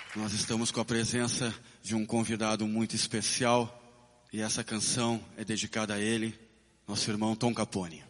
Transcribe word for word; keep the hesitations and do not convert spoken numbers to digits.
Nós estamos com a presença de um convidado muito especial e essa canção é dedicada a ele, nosso irmão Tom Capone.